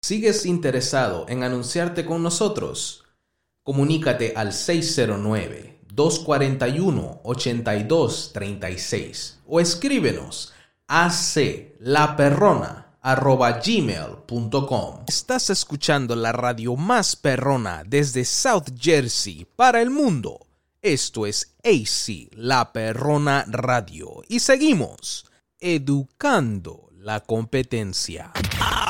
¿Sigues interesado en anunciarte con nosotros? Comunícate al 609-241-8236 o escríbenos a aclaperrona@gmail.com. Estás escuchando la radio más perrona desde South Jersey para el mundo. Esto es AC La Perrona Radio y seguimos educando la competencia.